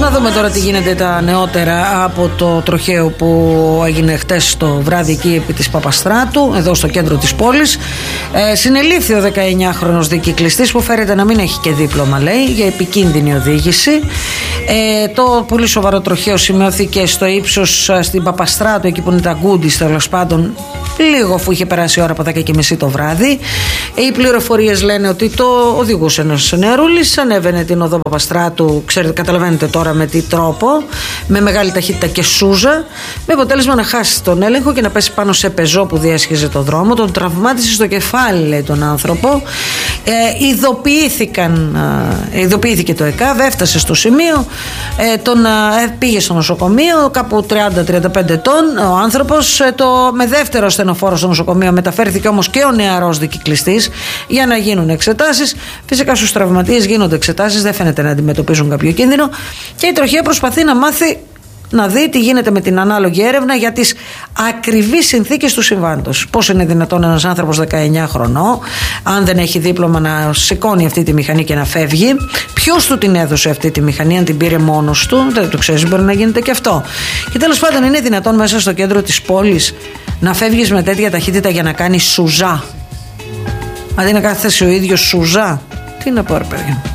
Να δούμε τώρα τι γίνεται τα νεότερα από το τροχαίο που έγινε χτες το βράδυ εκεί επί της Παπαστράτου, εδώ στο κέντρο της πόλης. Συνελήφθη ο 19χρονος δικυκλιστής που φέρεται να μην έχει και δίπλωμα, λέει, για επικίνδυνη οδήγηση. Το πολύ σοβαρό τροχαίο σημειώθηκε στο ύψος στην Παπαστράτου, εκεί που είναι τα Γκούντις, τέλος πάντων, λίγο αφού είχε περάσει η ώρα από 10:30 το βράδυ. Οι πληροφορίες λένε ότι το οδηγούσε ένας νεαρούλης, ανέβαινε την οδό Παπαστράτου, ξέρετε, καταλαβαίνετε τώρα με τι τρόπο, με μεγάλη ταχύτητα και σούζα, με αποτέλεσμα να χάσει τον έλεγχο και να πέσει πάνω σε πεζό που διέσχιζε το δρόμο. Τον τραυμάτισε στο κεφάλι, λέει, τον άνθρωπο. Ειδοποιήθηκε το ΕΚΑΒ, έφτασε στο σημείο, τον πήγε στο νοσοκομείο, κάπου 30-35 ετών ο άνθρωπος. Με δεύτερο ασθενοφόρο στο νοσοκομείο μεταφέρθηκε όμως και ο νεαρός δικυκλιστής για να γίνουν εξετάσεις. Φυσικά στους τραυματίες γίνονται εξετάσεις, δεν φαίνεται να αντιμετωπίζουν κάποιο κίνδυνο, και η τροχαία προσπαθεί να μάθει, να δει τι γίνεται με την ανάλογη έρευνα για τις ακριβείς συνθήκες του συμβάντος. Πώς είναι δυνατόν ένας άνθρωπος 19 χρονών, αν δεν έχει δίπλωμα, να σηκώνει αυτή τη μηχανή και να φεύγει? Ποιος του την έδωσε αυτή τη μηχανή, αν την πήρε μόνος του? Δεν το ξέρεις, μπορεί να γίνεται και αυτό. Και τέλος πάντων, είναι δυνατόν μέσα στο κέντρο της πόλης να φεύγεις με τέτοια ταχύτητα για να κάνεις σουζά? Αντί να κάθεσαι ο ίδιος σουζά? Τι να πω, ρε παιδιά.